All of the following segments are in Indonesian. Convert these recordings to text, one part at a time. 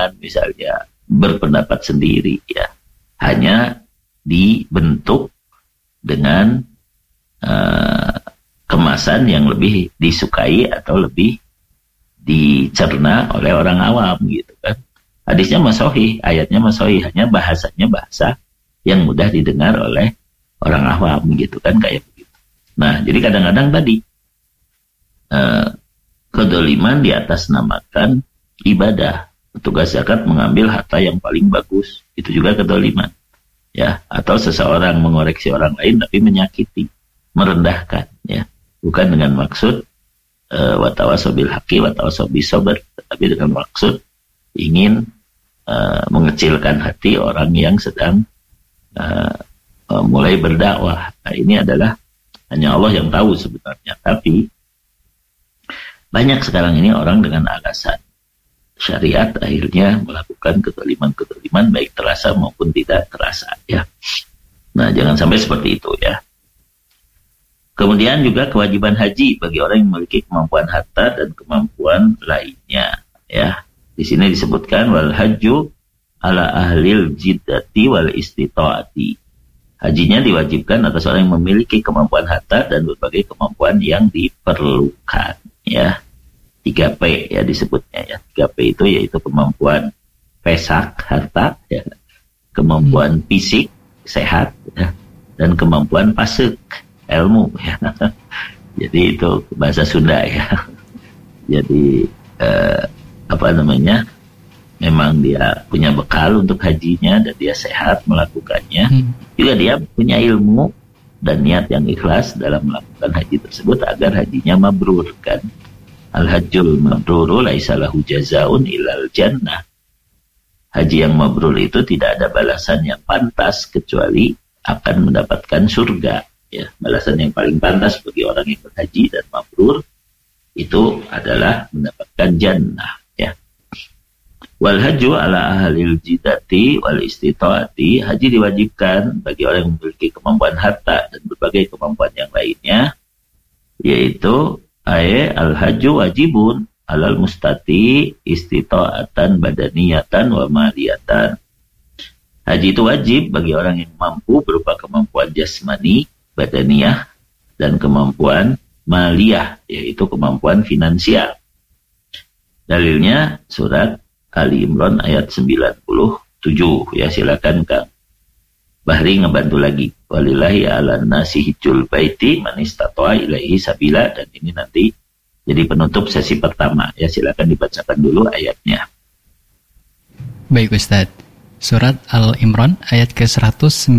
berlawanan, misalnya berpendapat sendiri, ya. Hanya dibentuk dengan kemasan yang lebih disukai atau lebih dicerna oleh orang awam gitu kan. Hadisnya sahih, ayatnya sahih, hanya bahasanya bahasa yang mudah didengar oleh orang awam gitu kan, kayak begitu. Nah, jadi kadang-kadang tadi kedoliman di atas namakan ibadah. Petugas zakat mengambil harta yang paling bagus, itu juga kedoliman. Ya, atau seseorang mengoreksi orang lain tapi menyakiti, merendahkan, ya. Bukan dengan maksud watawasaw bil haqqi watawasaw bis sabr, tapi dengan maksud ingin mengecilkan hati orang yang sedang mulai berdakwah. Nah, ini adalah hanya Allah yang tahu sebenarnya. Tapi banyak sekarang ini orang dengan alasan syariat akhirnya melakukan kedoliman baik terasa maupun tidak terasa, ya. Nah, jangan sampai seperti itu, ya. Kemudian juga kewajiban haji bagi orang yang memiliki kemampuan harta dan kemampuan lainnya, ya. Di sini disebutkan wal hajju ala ahlil jiddati wal istita'ati. Hajinya diwajibkan atas orang yang memiliki kemampuan harta dan berbagai kemampuan yang diperlukan, ya. 3P ya disebutnya, ya. 3P itu yaitu kemampuan pesak harta, ya. Kemampuan fisik sehat, ya. Dan kemampuan pasek ilmu, ya. Jadi itu bahasa Sunda, ya. Jadi memang dia punya bekal untuk hajinya dan dia sehat melakukannya. Juga dia punya ilmu dan niat yang ikhlas dalam melakukan haji tersebut agar hajinya mabrur, kan. Al-hajjul mabruru laisa lahu jazaun ilal jannah. Haji yang mabrur itu tidak ada balasan yang pantas kecuali akan mendapatkan surga. Ya, balasan yang paling pantas bagi orang yang berhaji dan mabrur itu adalah mendapatkan jannah, ya. Wal hajju ala ahlil jidati wal istita'ati. Haji diwajibkan bagi orang yang memiliki kemampuan harta dan berbagai kemampuan yang lainnya, yaitu al hajju wajibun alal mustati istita'atan badaniyatan wa maliyatan. Haji itu wajib bagi orang yang mampu berupa kemampuan jasmani, badaniyah, dan kemampuan maliyah, yaitu kemampuan finansial. Dalilnya surat Ali Imran ayat 97, ya. Silakan Kang Bahri ngebantu lagi. Walillahi ala nasi hijjul baiti man istata'a ilaihi sabila, dan ini nanti jadi penutup sesi pertama, ya. Silakan dibacakan dulu ayatnya. Baik Ustaz. Surat Al Imran ayat ke-197.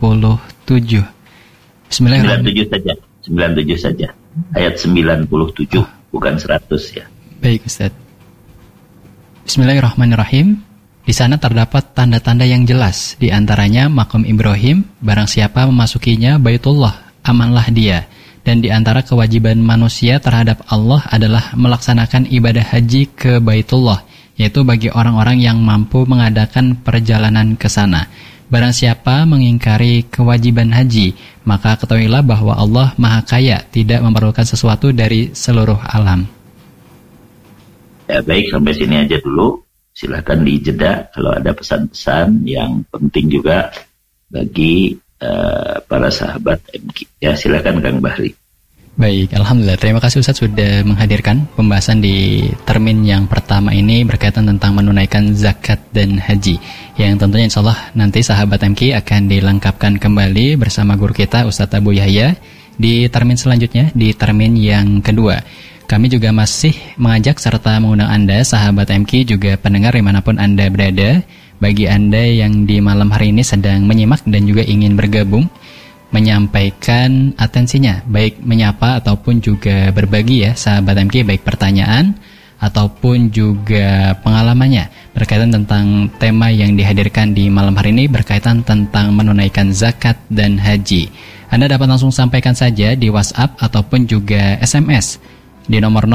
Bismillahirrahmanirrahim. 97 saja. Ayat 97, bukan 100, ya. Baik Ustaz. Bismillahirrahmanirrahim. Di sana terdapat tanda-tanda yang jelas, di antaranya makam Ibrahim, barang siapa memasukinya Baitullah, amanlah dia. Dan di antara kewajiban manusia terhadap Allah adalah melaksanakan ibadah haji ke Baitullah, yaitu bagi orang-orang yang mampu mengadakan perjalanan ke sana. Barang siapa mengingkari kewajiban haji, maka ketahuilah bahwa Allah Maha Kaya, tidak memerlukan sesuatu dari seluruh alam. Ya, baik, sampai sini aja dulu. Silahkan dijeda kalau ada pesan-pesan yang penting juga bagi para sahabat MQ. Ya, silakan Kang Bahri. Baik, Alhamdulillah. Terima kasih Ustaz sudah menghadirkan pembahasan di termin yang pertama ini berkaitan tentang menunaikan zakat dan haji, yang tentunya insya Allah nanti sahabat MQ akan dilengkapkan kembali bersama guru kita Ustaz Abu Yahya di termin selanjutnya, di termin yang kedua. Kami juga masih mengajak serta mengundang Anda sahabat MQ, juga pendengar dimanapun Anda berada, bagi Anda yang di malam hari ini sedang menyimak dan juga ingin bergabung menyampaikan atensinya, baik menyapa ataupun juga berbagi, ya sahabat MQ, baik pertanyaan ataupun juga pengalamannya berkaitan tentang tema yang dihadirkan di malam hari ini berkaitan tentang menunaikan zakat dan haji. Anda dapat langsung sampaikan saja di WhatsApp ataupun juga SMS di nomor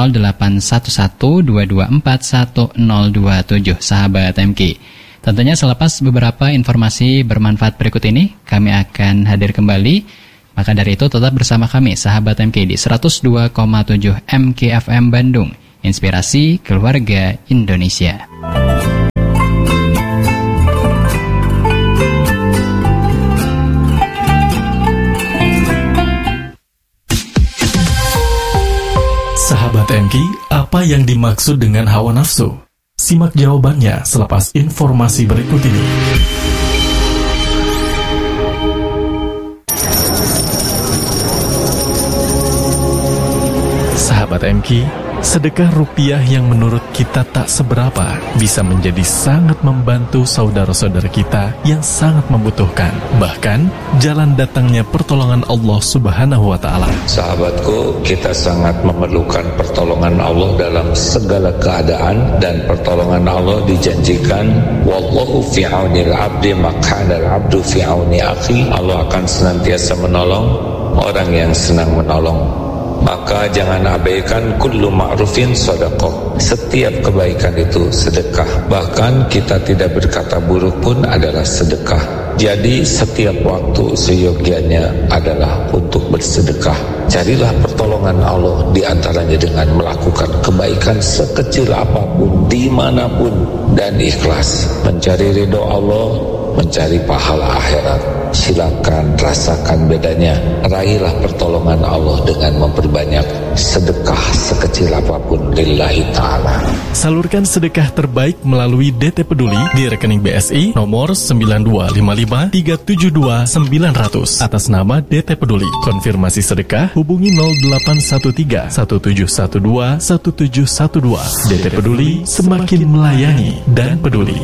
081122410027 sahabat MQ. Tentunya selepas beberapa informasi bermanfaat berikut ini, kami akan hadir kembali. Maka dari itu tetap bersama kami, sahabat MQ, di 102,7 MKFM Bandung, Inspirasi Keluarga Indonesia. apa yang dimaksud dengan hawa nafsu? Simak jawabannya selepas informasi berikut ini. Sahabat MK, sedekah rupiah yang menurut kita tak seberapa bisa menjadi sangat membantu saudara-saudara kita yang sangat membutuhkan. Bahkan, jalan datangnya pertolongan Allah Subhanahu wa Ta'ala. Sahabatku, kita sangat memerlukan pertolongan Allah dalam segala keadaan, dan pertolongan Allah dijanjikan, wallahu fi aunil abdi maq'anal abdu fi auni akhi. Allah akan senantiasa menolong orang yang senang menolong. Maka jangan abaikan kullu ma'rufin sedekah. Setiap kebaikan itu sedekah. Bahkan kita tidak berkata buruk pun adalah sedekah. Jadi setiap waktu seyogianya adalah untuk bersedekah. Carilah pertolongan Allah di antaranya dengan melakukan kebaikan sekecil apapun, dimanapun, dan ikhlas. Mencari ridho Allah, mencari pahala akhirat. Silakan rasakan bedanya. Raihlah pertolongan Allah dengan memperbanyak sedekah sekecil apapun lillahi ta'ala. Salurkan sedekah terbaik melalui DT Peduli di rekening BSI nomor 9255372900 atas nama DT Peduli. Konfirmasi sedekah hubungi 0813 1712 1712. DT Peduli, semakin melayani dan peduli.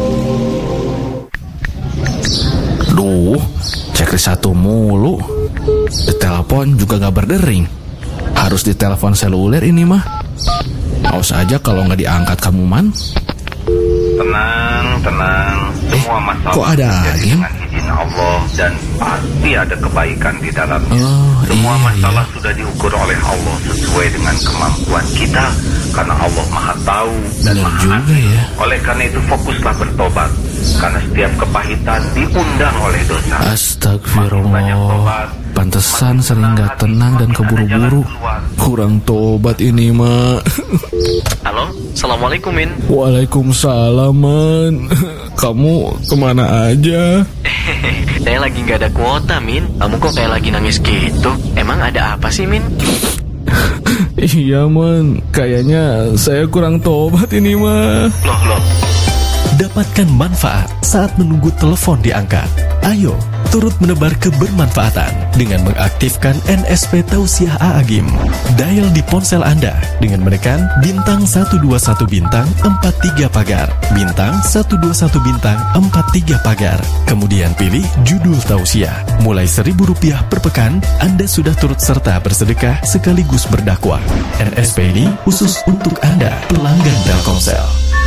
Duh, checklist satu mulu. Ditelepon juga gak berdering. Harus ditelepon seluler ini mah. Awas aja kalau gak diangkat kamu, Man. Tenang. Semua masalah kok ada angin? dengan izin Allah, dan pasti ada kebaikan di dalamnya. Semua masalah sudah diukur oleh Allah sesuai dengan kemampuan kita, karena Allah Maha Tahu dan benar Maha juga Adil. ya. Oleh karena itu fokuslah bertobat, karena setiap kepahitan diundang oleh dosa. Astagfirullah. Pantesan sering gak tenang dan keburu-buru. Kurang tobat ini, Ma. Halo, Assalamualaikum, Min. Waalaikumsalam, Man. Kamu kemana aja? Saya lagi gak ada kuota, Min. Kamu kok kayak lagi nangis gitu? Emang ada apa sih, Min? Iya, Man. Kayaknya saya kurang tobat ini, Ma. Loh. Dapatkan manfaat saat menunggu telepon diangkat. Ayo, turut menebar kebermanfaatan dengan mengaktifkan NSP Tausiah A'agim. Dial di ponsel Anda dengan menekan bintang 121 bintang 43 pagar, bintang 121 bintang 43 pagar. Kemudian pilih judul Tausiah. Mulai Rp1.000 per pekan, Anda sudah turut serta bersedekah sekaligus berdakwah. NSP ini khusus untuk Anda, pelanggan Telkomsel.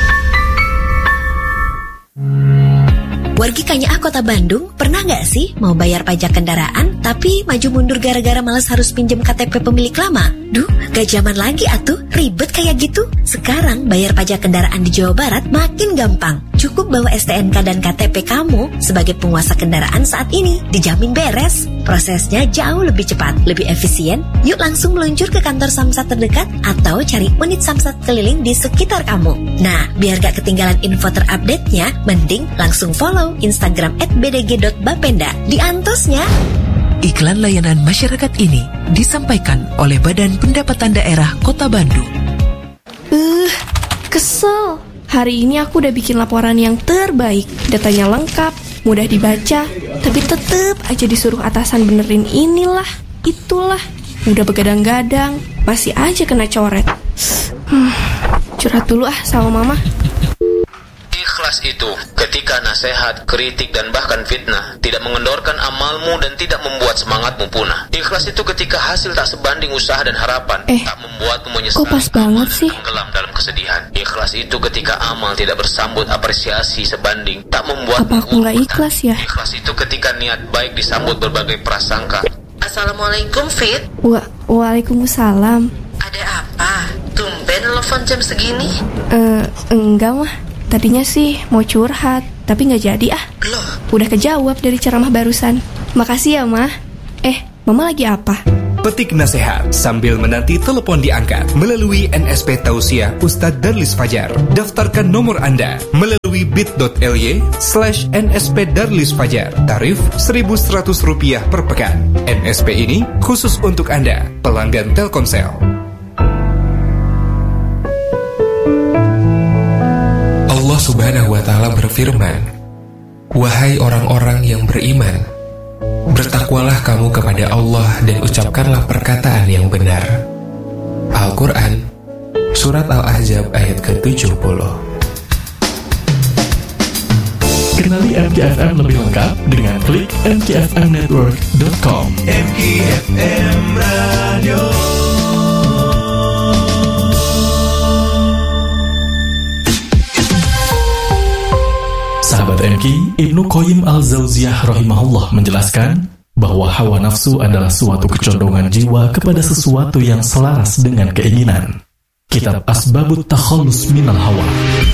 Wargi Kanyaah Kota Bandung, pernah nggak sih mau bayar pajak kendaraan tapi maju mundur gara-gara malas harus pinjam KTP pemilik lama? Duh, gak zaman lagi atuh, ribet kayak gitu. Sekarang bayar pajak kendaraan di Jawa Barat makin gampang. Cukup bawa STNK dan KTP kamu sebagai penguasa kendaraan saat ini, dijamin beres. Prosesnya jauh lebih cepat, lebih efisien. Yuk langsung meluncur ke kantor Samsat terdekat atau cari unit Samsat keliling di sekitar kamu. Nah, biar gak ketinggalan info terupdate-nya, mending langsung follow Instagram @bdg.bapenda. Diantosnya. Iklan layanan masyarakat ini disampaikan oleh Badan Pendapatan Daerah Kota Bandung. Kesel. Hari ini aku udah bikin laporan yang terbaik. Datanya lengkap, mudah dibaca, tapi tetep aja disuruh atasan benerin inilah, itulah. Udah begadang-gadang, masih aja kena coret. Curhat dulu sama mama. Ikhlas itu ketika nasihat, kritik, dan bahkan fitnah tidak mengendorkan amalmu dan tidak membuat semangatmu punah. Ikhlas itu ketika hasil tak sebanding usaha dan harapan, tak membuatmu menyesal, kok pas banget sih? tenggelam dalam kesedihan. Ikhlas itu ketika amal tidak bersambut apresiasi sebanding, tak membuat apa aku nggak ikhlas ya? Ikhlas itu ketika niat baik disambut berbagai prasangka. Assalamualaikum, Fit. Waalaikumsalam. Ada apa? Tumben telepon jam segini? Enggak mah. Tadinya sih mau curhat, tapi nggak jadi ah. Loh? Udah kejawab dari ceramah barusan. Makasih ya, Mah. Mama lagi apa? Petik nasihat sambil menanti telepon diangkat melalui NSP Tausiah Ustadz Darlis Fajar. Daftarkan nomor Anda melalui bit.ly/NSP Darlis Fajar. Tarif Rp1.100 per pekan. NSP ini khusus untuk Anda, pelanggan Telkomsel. Subhanahu wa Ta'ala berfirman, "Wahai orang-orang yang beriman, bertakwalah kamu kepada Allah dan ucapkanlah perkataan yang benar." Al-Quran, Surat Al-Ahzab ayat ke-70. Kenali MKFM lebih lengkap dengan klik mkfmnetwork.com. MKFM Radio. Sahabat MK, Ibnu Qayyim Al-Jauziyah rahimahullah menjelaskan bahwa hawa nafsu adalah suatu kecondongan jiwa kepada sesuatu yang selaras dengan keinginan. Kitab Asbabut Takhallus Minal Hawa.